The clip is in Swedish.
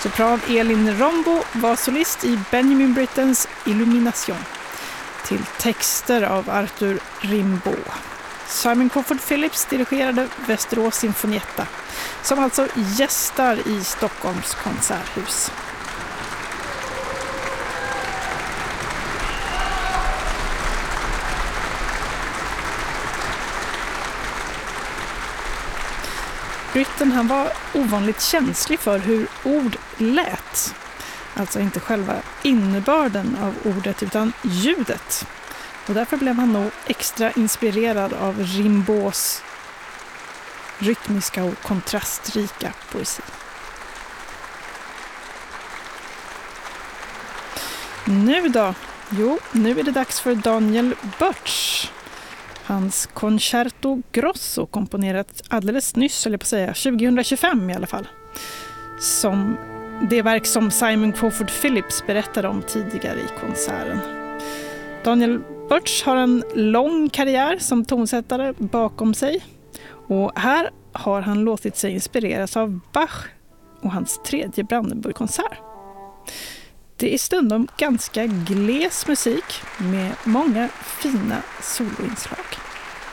Sopran Elin Rombo var solist i Benjamin Brittens Illumination till texter av Arthur Rimbaud. Simon Crawford Phillips dirigerade Västerås Sinfonietta, som alltså gästar i Stockholms konserthus. Britten, han var ovanligt känslig för hur ord lät. Alltså inte själva innebörden av ordet utan ljudet. Och därför blev han nog extra inspirerad av Rimbauds rytmiska och kontrastrika poesi. Nu då? Jo, nu är det dags för Daniel Börtsch. Hans Concerto Grosso, komponerat alldeles nyss, eller på att säga 2025 i alla fall. Som det verk som Simon Crawford Phillips berättade om tidigare i konserten. Daniel Börtsch har en lång karriär som tonsättare bakom sig. Och här har han låtit sig inspireras av Bach och hans 3:e Brandenburgkonsert. Det är stundom ganska gles musik med många fina soloinslag.